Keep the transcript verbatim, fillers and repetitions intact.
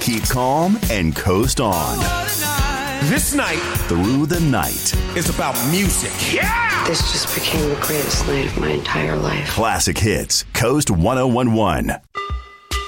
Keep calm and coast on. This night Through the night. is about music. Yeah! This just became the greatest night of my entire life. Classic hits. Coast one oh one one.